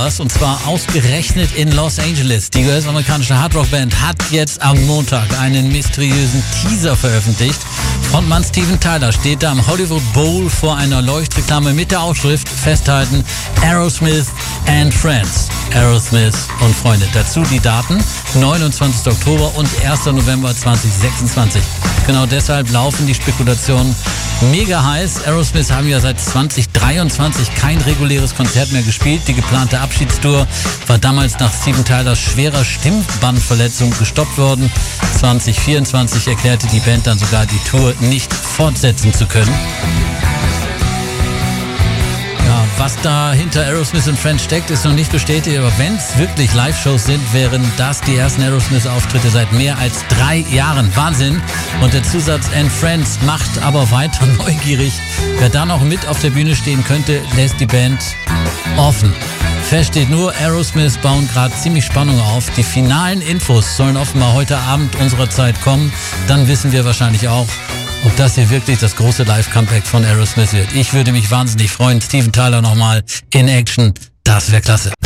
sowas, und zwar ausgerechnet in Los Angeles. Die US-amerikanische Hardrock-Band hat jetzt am Montag einen mysteriösen Teaser veröffentlicht. Frontmann Steven Tyler steht da am Hollywood Bowl vor einer Leuchtreklame mit der Aufschrift festhalten: Aerosmith and Friends. Aerosmith und Freunde. Dazu die Daten: 29. Oktober und 1. November 2026. Genau deshalb laufen die Spekulationen mega heiß. Aerosmith haben ja seit 2023 kein reguläres Konzert mehr gespielt. Die geplante Abschiedstour war damals nach Steven Tylers schwerer Stimmbandverletzung gestoppt worden. 2024 erklärte die Band dann sogar, die Tour nicht fortsetzen zu können. Ja, was da hinter Aerosmith and Friends steckt, ist noch nicht bestätigt, aber wenn es wirklich Live-Shows sind, wären das die ersten Aerosmith-Auftritte seit mehr als 3 Jahren. Wahnsinn! Und der Zusatz and Friends macht aber weiter neugierig. Wer da noch mit auf der Bühne stehen könnte, lässt die Band offen. Fest steht nur, Aerosmith bauen gerade ziemlich Spannung auf. Die finalen Infos sollen offenbar heute Abend unserer Zeit kommen. Dann wissen wir wahrscheinlich auch, ob das hier wirklich das große Live-Comeback von Aerosmith wird. Ich würde mich wahnsinnig freuen. Steven Tyler nochmal in Action. Das wäre klasse.